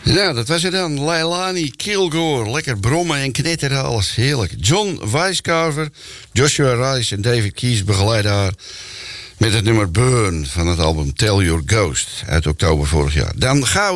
Nou, dat was het dan. Leilani Kilgore. Lekker brommen en knetteren, alles heerlijk. John Weiscarver, Joshua Rice en David Keys begeleiden haar met het nummer Burn van het album Tell Your Ghost uit oktober vorig jaar. Dan gaan we